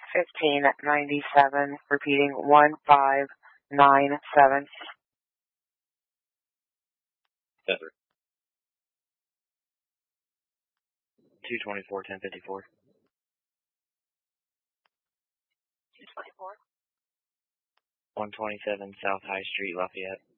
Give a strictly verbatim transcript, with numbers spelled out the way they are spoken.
fifteen ninety-seven, repeating one five nine seven. Feather. two twenty-four, ten fifty-four. two twenty-four. one twenty-seven South High Street, Lafayette.